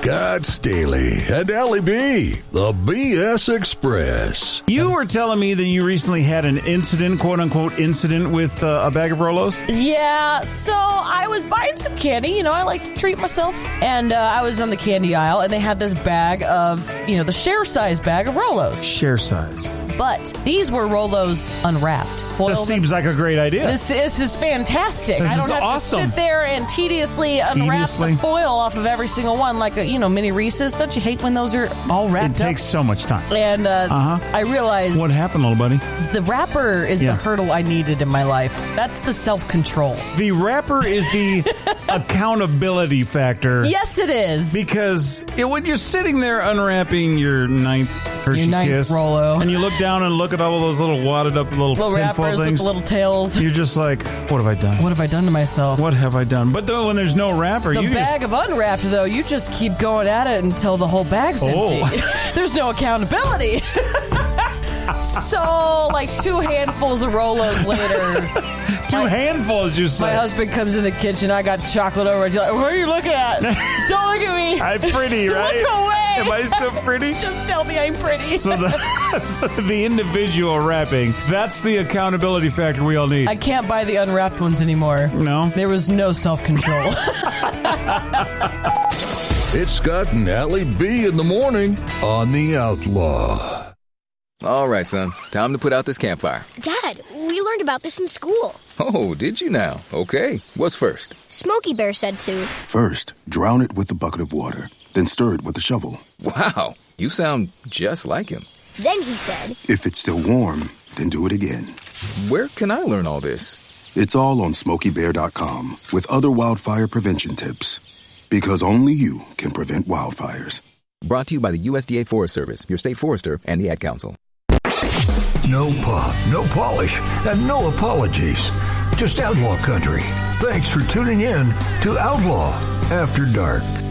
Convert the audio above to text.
Scott Staley and Allie B, the BS Express. You were telling me that you recently had an incident, quote-unquote incident, with a bag of Rolos? Yeah, so I was buying some candy. You know, I like to treat myself. And I was on the candy aisle, and they had this bag of, the share-size bag of Rolos. Share size. But these were Rolos unwrapped. This seems like a great idea. This is fantastic. This I don't is have awesome. to sit there and tediously unwrap the foil off of every single one like a, mini Reese's. Don't you hate when those are all wrapped up? It takes so much time. And I realized... What happened, little buddy? The wrapper is the hurdle I needed in my life. That's the self-control. The wrapper is the accountability factor. Yes, it is. Because when you're sitting there unwrapping your ninth Hershey Kiss, Rolo, and you look down and look at all of those little wadded up little wrappers things with little tails, you're just like, what have I done? What have I done to myself? What have I done? But when there's no wrapper, the bag of unwrapped, though, you just keep going at it until the whole bag's empty. There's no accountability. So, like 2 handfuls of Rolos later. Handfuls, you say? My husband comes in the kitchen. I got chocolate over. He's like, what are you looking at? Don't look at me. I'm pretty, right? Look away. Am I still pretty? Just tell me I'm pretty. So the individual wrapping, that's the accountability factor we all need. I can't buy the unwrapped ones anymore. No? There was no self-control. It's Scott and Allie B in the morning on The Outlaw. All right, son. Time to put out this campfire. Dad, we learned about this in school. Oh, did you now? Okay. What's first? Smokey Bear said to. First, drown it with a bucket of water. Then stir it with a shovel. Wow. You sound just like him. Then he said. If it's still warm, then do it again. Where can I learn all this? It's all on SmokeyBear.com with other wildfire prevention tips. Because only you can prevent wildfires. Brought to you by the USDA Forest Service, your state forester, and the Ad Council. No pop, no polish, and no apologies. Just outlaw country. Thanks for tuning in to Outlaw After Dark.